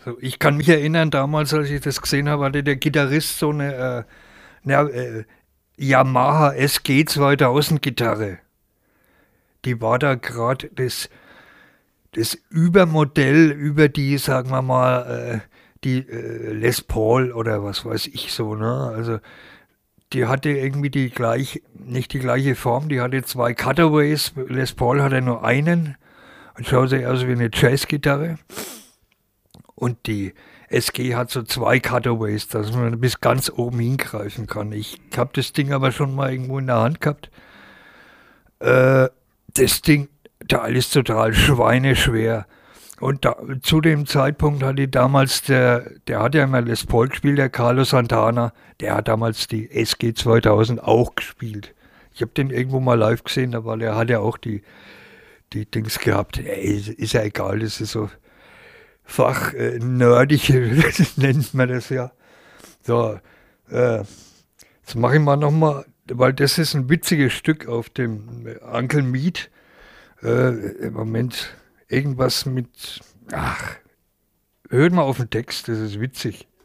Also ich kann mich erinnern, damals, als ich das gesehen habe, hatte der Gitarrist so eine na, Yamaha SG 2000 Gitarre. Die war da gerade das Übermodell über die, sagen wir mal, die Les Paul oder was weiß ich so, ne? Also die hatte irgendwie nicht die gleiche Form, die hatte zwei Cutaways. Les Paul hatte nur einen und schaute aus wie eine Jazzgitarre. Und die SG hat so zwei Cutaways, dass man bis ganz oben hingreifen kann. Ich habe das Ding aber schon mal irgendwo in der Hand gehabt. Äh, Das Ding, da ist total schweineschwer. Und zu dem Zeitpunkt hatte damals der hat ja immer Les Paul gespielt, der Carlos Santana, der hat damals die SG 2000 auch gespielt. Ich habe den irgendwo mal live gesehen, der hat ja auch die Dings gehabt. Ist ja egal, das ist so fachnerdig, nennt man das ja. So, jetzt mache ich mal nochmal, weil das ist ein witziges Stück auf dem Uncle Meat. Im Moment irgendwas mit, ach, hört mal auf den Text, das ist witzig.